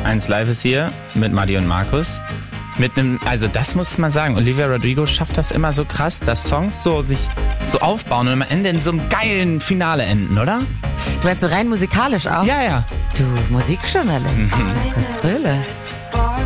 1 Live ist hier mit Madi und Markus. Mit einem, also das muss man sagen, Olivia Rodrigo schafft das immer so krass, dass Songs so sich so aufbauen und am Ende in so einem geilen Finale enden, oder? Du meinst so rein musikalisch auch? Ja, ja. Du Musikjournalist, Markus Röhle.